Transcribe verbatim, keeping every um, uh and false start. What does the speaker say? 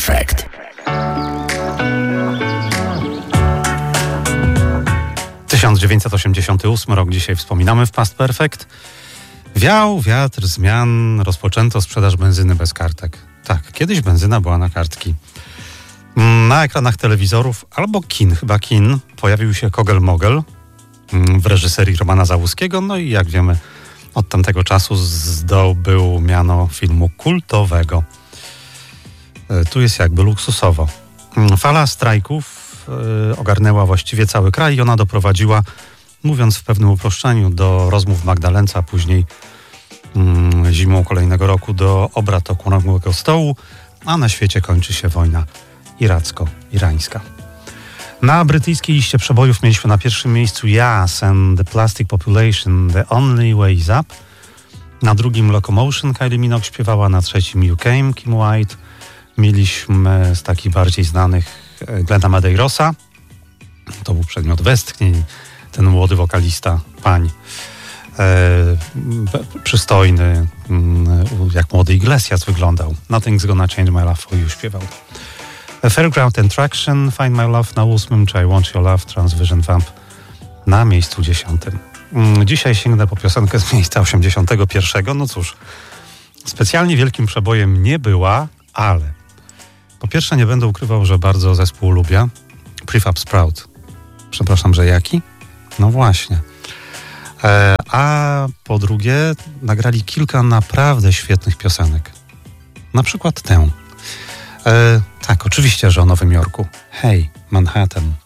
Perfect. tysiąc dziewięćset osiemdziesiąty ósmy rok dzisiaj wspominamy w Past Perfect. Wiał wiatr zmian, rozpoczęto sprzedaż benzyny bez kartek. Tak, kiedyś benzyna była na kartki. Na ekranach telewizorów albo kin, chyba kin, pojawił się Kogel-Mogel w reżyserii Romana Załuskiego, no i jak wiemy, od tamtego czasu zdobył miano filmu kultowego. Tu jest jakby luksusowo. Fala strajków ogarnęła właściwie cały kraj i ona doprowadziła, mówiąc w pewnym uproszczeniu, do rozmów w Magdalence, a później mm, zimą kolejnego roku do obrad okrągłego stołu, a na świecie kończy się wojna iracko-irańska. Na brytyjskiej liście przebojów mieliśmy na pierwszym miejscu Yes and the Plastic Population, The Only Way Is Up. Na drugim Locomotion, Kylie Minogue śpiewała, na trzecim You Came, Kim White. Mieliśmy z takich bardziej znanych Glena Medeirosa. To był przedmiot westchnień. Ten młody wokalista, pań, e, przystojny, jak młody Iglesias wyglądał. Nothing's Gonna Change My Love For You śpiewał. Fairground and Traction, Find My Love na ósmym, czy I Want Your Love, Transvision Vamp na miejscu dziesiątym. Dzisiaj sięgnę po piosenkę z miejsca osiemdziesiątego pierwszego. No cóż, specjalnie wielkim przebojem nie była, ale po pierwsze nie będę ukrywał, że bardzo zespół lubię. Prefab Sprout. Przepraszam, że jaki? No właśnie. E, a po drugie nagrali kilka naprawdę świetnych piosenek. Na przykład tę. E, tak, oczywiście, że o Nowym Jorku. Hey, Manhattan.